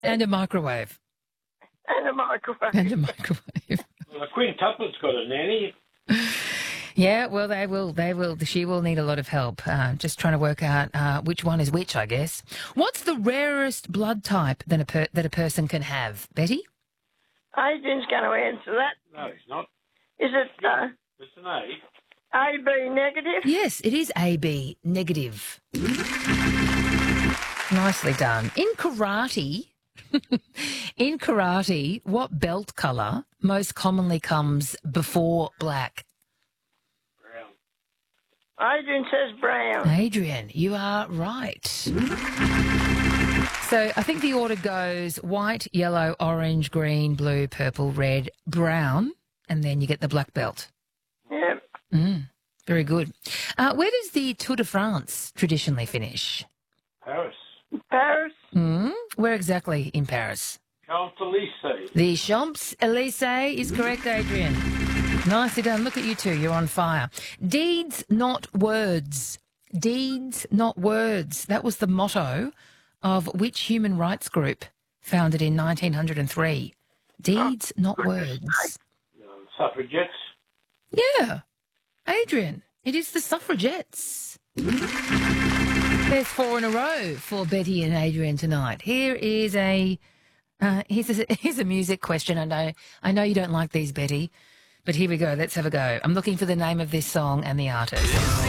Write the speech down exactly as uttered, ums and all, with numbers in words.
And a microwave. And a microwave. And a microwave. Well, the quintuplet's got a nanny. Yeah, well, they will. They will. She will need a lot of help. Uh, just trying to work out uh, which one is which, I guess. What's the rarest blood type that a per- that a person can have, Betty? Adrian's going to answer that. No, he's not. Is it uh, It's an A. A B negative? Yes, it is A B negative. Nicely done. In karate, in karate, what belt colour most commonly comes before black? Brown. Adrian says brown. Adrian, you are right. So I think the order goes white, yellow, orange, green, blue, purple, red, brown, and then you get the black belt. Yeah. Mm, very good. Uh, where does the Tour de France traditionally finish? Paris. Paris? Mm, where exactly in Paris? Champs-Élysées. The Champs-Élysées is correct, Adrian. Nicely done. Look at you two. You're on fire. Deeds, not words. Deeds, not words. That was the motto of which human rights group founded in nineteen oh three? Deeds, not words. Um, suffragettes. Yeah. Adrian, it is the suffragettes. There's four in a row for Betty and Adrian tonight. Here is a uh, here's a, here's a music question. I know I know you don't like these, Betty, but here we go. Let's have a go. I'm looking for the name of this song and the artist.